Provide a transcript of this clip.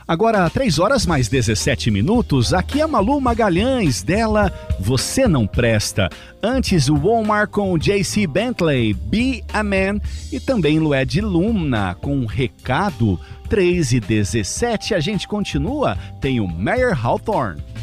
Agora, 3 horas mais 17 minutos, aqui é Malu Magalhães, dela Você Não Presta. Antes, o Omar com JC Bentley, Be a Man, e também Lued Lumna com Recado. 3 e 17, a gente continua, tem o Mayer Hawthorne.